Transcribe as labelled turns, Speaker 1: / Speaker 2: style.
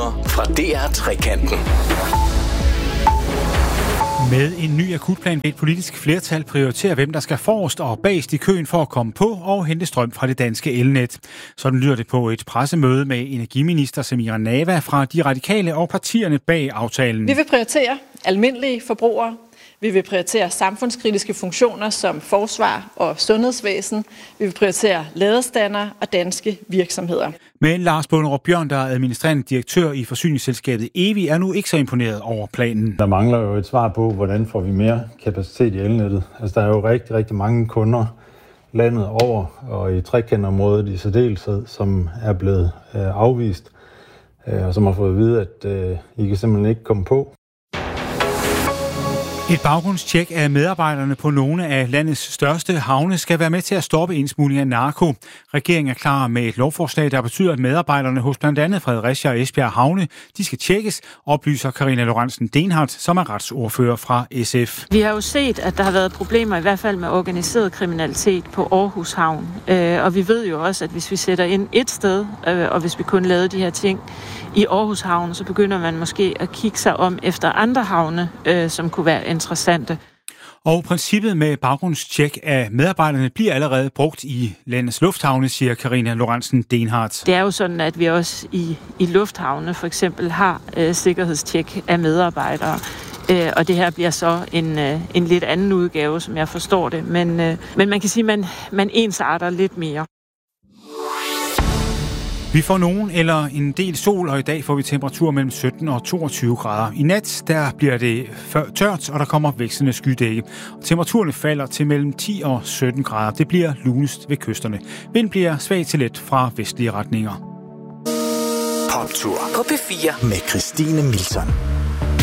Speaker 1: Nyheder fra DR Trekanten.
Speaker 2: Med en ny akutplan vil et politisk flertal prioritere, hvem der skal forrest og bagest i køen for at komme på og hente strøm fra det danske elnet. Sådan lyder det på et pressemøde med energiminister Samira Nawa fra De Radikale og partierne bag aftalen.
Speaker 3: Vi vil prioritere almindelige forbrugere. Vi vil prioritere samfundskritiske funktioner som forsvar og sundhedsvæsen. Vi vil prioritere ladestander og danske virksomheder.
Speaker 2: Men Lars Bonderup Bjørn, der er administrerende direktør i forsyningsselskabet EVI, er nu ikke så imponeret over planen.
Speaker 4: Der mangler jo et svar på, hvordan får vi mere kapacitet i elnettet. Altså, der er jo rigtig, rigtig mange kunder landet over, og i trekantområdet i særdeleshed, som er blevet afvist, og som har fået at vide, at I kan simpelthen ikke komme på.
Speaker 2: Et baggrundstjek af medarbejderne på nogle af landets største havne skal være med til at stoppe indsmugling af narko. Regeringen er klar med et lovforslag, der betyder, at medarbejderne hos blandt andet Fredericia og Esbjerg havne, de skal tjekkes, oplyser Karina Lorentzen Dehnhardt, som er retsordfører fra SF.
Speaker 5: Vi har jo set, at der har været problemer i hvert fald med organiseret kriminalitet på Aarhus Havn. Og vi ved jo også, at hvis vi sætter ind et sted, og hvis vi kun lavede de her ting i Aarhus Havn, så begynder man måske at kigge sig om efter andre havne, som kunne være interessante.
Speaker 2: Og princippet med baggrundstjek af medarbejderne bliver allerede brugt i landets lufthavne, siger Karina Lorentzen Dehnhardt.
Speaker 5: Det er jo sådan, at vi også i lufthavne for eksempel har sikkerhedstjek af medarbejdere. Og det her bliver så en lidt anden udgave, som jeg forstår det. Men man kan sige, at man ensarter lidt mere.
Speaker 2: Vi får nogen eller en del sol, og i dag får vi temperatur mellem 17 og 22 grader. I nat der bliver det tørt, og der kommer vekslende skydække. Temperaturen falder til mellem 10 og 17 grader. Det bliver lunest ved kysterne. Vind bliver svag til let fra vestlige retninger.
Speaker 1: Poptur på P4 med Christine Milton.